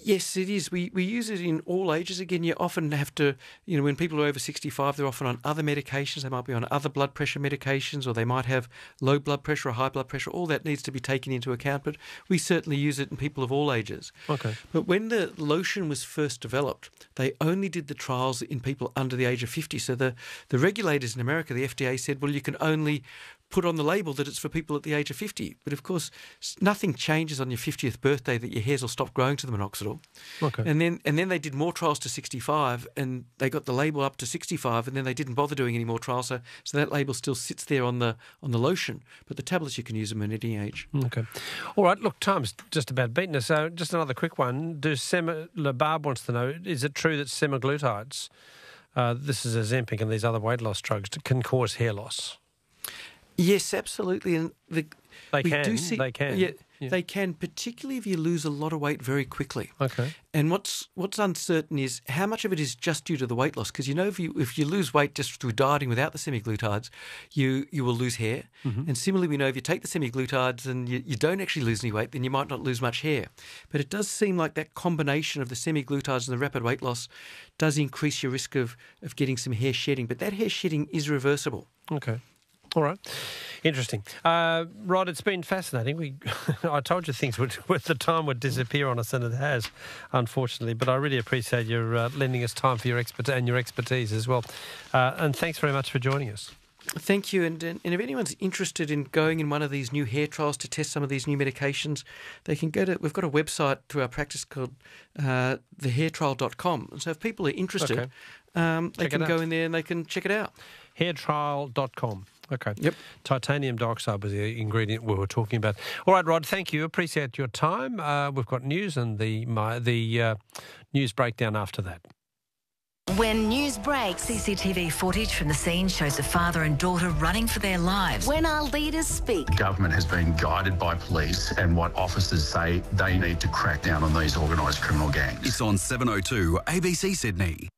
Yes, it is. We use it in all ages. Again, you often have to, when people are over 65, they're often on other medications. They might be on other blood pressure medications, or they might have low blood pressure or high blood pressure. All that needs to be taken into account, but we certainly use it in people of all ages. Okay. But when the lotion was first developed, they only did the trials in people under the age of 50. So the regulators in America, the FDA, said, well, you can only put on the label that it's for people at the age of 50. But of course, nothing changes on your 50th birthday that your hairs will stop growing to the minoxidil. Okay. And then they did more trials to 65, and they got the label up to 65, and then they didn't bother doing any more trials. So that label still sits there on the lotion. But the tablets, you can use them at any age. Okay. All right. Look, time's just about beaten us. So just another quick one. Barb wants to know, is it true that semaglutides, this is Ozempic and these other weight loss drugs, can cause hair loss? Yes, absolutely. And They can. Yeah, they can, particularly if you lose a lot of weight very quickly. Okay. And what's uncertain is how much of it is just due to the weight loss. Because if you lose weight just through dieting without the semaglutides, you will lose hair. Mm-hmm. And similarly, we know if you take the semaglutides and you don't actually lose any weight, then you might not lose much hair. But it does seem like that combination of the semaglutides and the rapid weight loss does increase your risk of getting some hair shedding. But that hair shedding is reversible. Okay. All right. Interesting. Rod, it's been fascinating. I told you things with the time would disappear on us, and it has, unfortunately. But I really appreciate your lending us time for your expertise as well. And thanks very much for joining us. Thank you. And if anyone's interested in going in one of these new hair trials to test some of these new medications, they can go to, we've got a website through our practice called thehairtrial.com. And so if people are interested, they can go in there and they can check it out. Hairtrial.com. Okay. Yep. Titanium dioxide was the ingredient we were talking about. All right, Rod, thank you. Appreciate your time. We've got news and the news breakdown after that. When news breaks, CCTV footage from the scene shows a father and daughter running for their lives. when our leaders speak, Government has been guided by police and what officers say they need to crack down on these organised criminal gangs. It's on 702 ABC Sydney.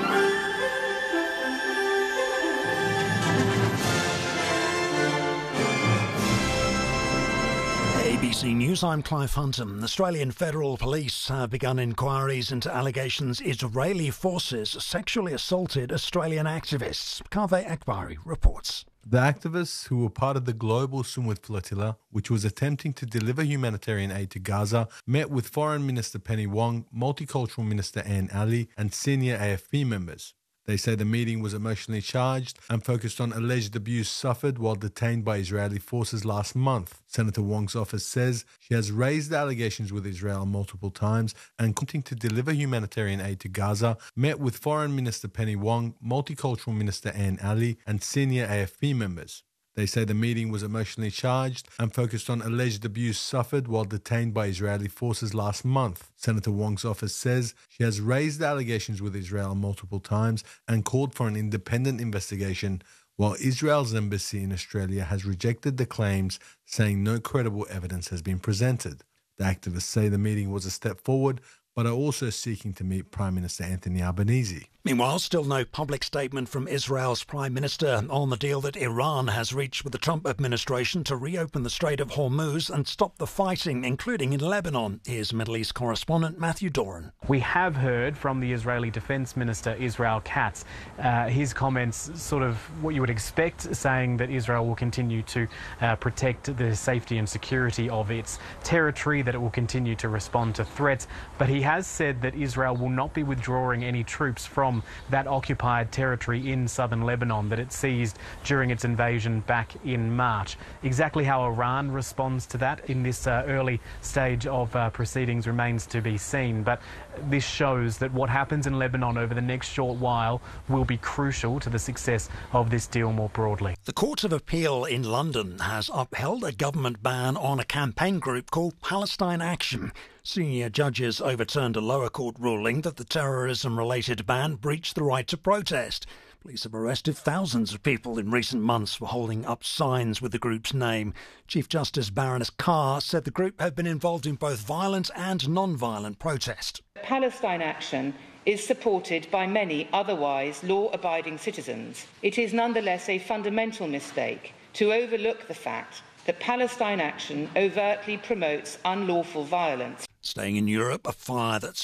ABC News, I'm Clive Hunton. Australian Federal Police have begun inquiries into allegations Israeli forces sexually assaulted Australian activists. Kaveh Akbari reports. The activists, who were part of the global Sumud flotilla, which was attempting to deliver humanitarian aid to Gaza, met with Foreign Minister Penny Wong, Multicultural Minister Anne Ali, and senior AFP members. They say the meeting was emotionally charged and focused on alleged abuse suffered while detained by Israeli forces last month. Senator Wong's office says she has raised the allegations with Israel multiple times and continuing to deliver humanitarian aid to Gaza, met with Foreign Minister Penny Wong, Multicultural Minister Anne Ali, and senior AFP members. They say the meeting was emotionally charged and focused on alleged abuse suffered while detained by Israeli forces last month. Senator Wong's office says she has raised the allegations with Israel multiple times and called for an independent investigation, while Israel's embassy in Australia has rejected the claims, saying no credible evidence has been presented. The activists say the meeting was a step forward, but are also seeking to meet Prime Minister Anthony Albanese. Meanwhile, still no public statement from Israel's Prime Minister on the deal that Iran has reached with the Trump administration to reopen the Strait of Hormuz and stop the fighting, including in Lebanon. Here's Middle East correspondent Matthew Doran. We have heard from the Israeli Defense Minister Israel Katz. His comments sort of what you would expect, saying that Israel will continue to protect the safety and security of its territory, that it will continue to respond to threats. But he has said that Israel will not be withdrawing any troops from that occupied territory in southern Lebanon that it seized during its invasion back in March. Exactly how Iran responds to that in this early stage of proceedings remains to be seen, but this shows that what happens in Lebanon over the next short while will be crucial to the success of this deal more broadly. The Court of Appeal in London has upheld a government ban on a campaign group called Palestine Action. Senior judges overturned a lower court ruling that the terrorism-related ban breached the right to protest. Police have arrested thousands of people in recent months for holding up signs with the group's name. Chief Justice Baroness Carr said the group had been involved in both violent and non-violent protest. Palestine Action is supported by many otherwise law-abiding citizens. It is nonetheless a fundamental mistake to overlook the fact that Palestine Action overtly promotes unlawful violence. Staying in Europe, a fire that